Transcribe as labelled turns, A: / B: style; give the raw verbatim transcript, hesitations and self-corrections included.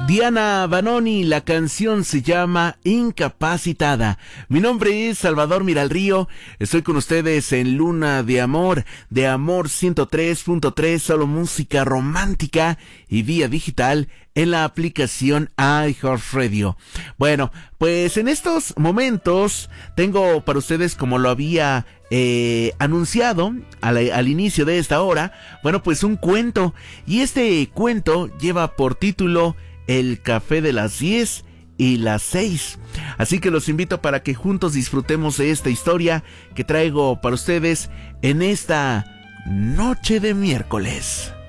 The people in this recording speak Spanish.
A: Diana Vanoni, la canción se llama Incapacitada. Mi nombre es Salvador Miralrío, estoy con ustedes en Luna de Amor, de Amor ciento tres punto tres, solo música romántica y vía digital en la aplicación iHeartRadio. Bueno, pues en estos momentos tengo para ustedes, como lo había eh, anunciado al, al inicio de esta hora, bueno, pues un cuento, y este cuento lleva por título El café de las diez y las seis. Así que los invito para que juntos disfrutemos de esta historia que traigo para ustedes en esta noche de miércoles.